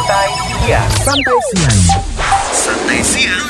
Santai Siang. Santai Siang. Santai Siang.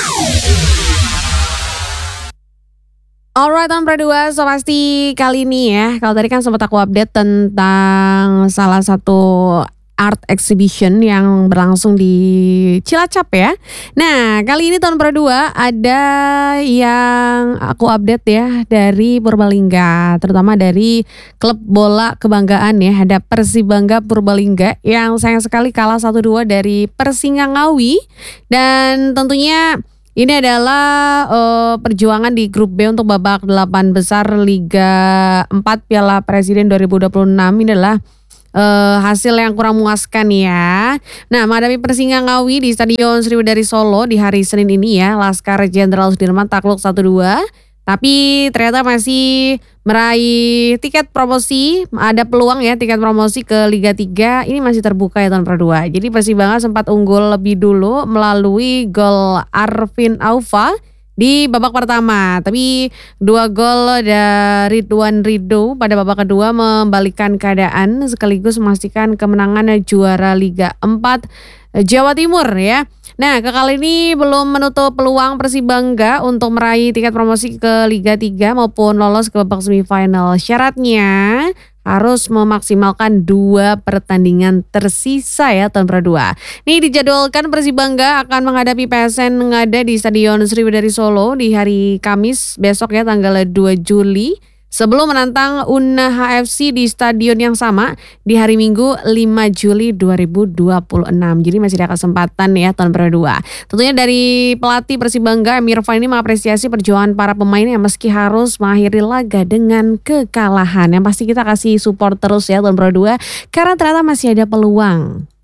Alright, Tanpa 2, so pasti kali ini ya, kalau tadi kan sempat aku update tentang salah satu art exhibition yang berlangsung di Cilacap ya. Nah, kali ini tahun Pro2 ada yang aku update ya dari Purbalingga, terutama dari klub bola kebanggaan ya, ada Persibangga Purbalingga yang sayang sekali kalah 1-2 dari Persingangawi. Dan tentunya ini adalah perjuangan di grup B untuk babak 8 besar Liga 4 Piala Presiden 2026. Ini adalah hasil yang kurang memuaskan ya. Nah, menghadapi Persingangawi di Stadion Sriwedari Solo di hari Senin ini ya, Laskar Jenderal Sudirman takluk 1-2. Tapi ternyata masih meraih tiket promosi, ada peluang ya tiket promosi ke Liga 3 ini masih terbuka ya tahun Pro2. Jadi Persibangga sempat unggul lebih dulu melalui gol Arvin Aufa di babak pertama. Tapi 2 gol dari Ridwan Rido pada babak kedua membalikkan keadaan sekaligus memastikan kemenangan juara Liga 4 Jawa Timur ya. Nah, kali ini belum menutup peluang Persibangga untuk meraih tiket promosi ke Liga 3 maupun lolos ke babak semifinal. Syaratnya harus memaksimalkan 2 pertandingan tersisa ya tahun Pro2. Nih dijadwalkan Persibangga akan menghadapi PSN Ngada di Stadion Sriwedari Solo di hari Kamis besok ya tanggal 2 Juli. Sebelum menantang Una HFC di stadion yang sama di hari Minggu 5 Juli 2026. Jadi masih ada kesempatan ya tahun Pro2. Tentunya dari pelatih Persibangga Mirvan ini mengapresiasi perjuangan para pemain yang meski harus mengakhiri laga dengan kekalahan. Yang pasti kita kasih support terus ya tahun Pro2 karena ternyata masih ada peluang.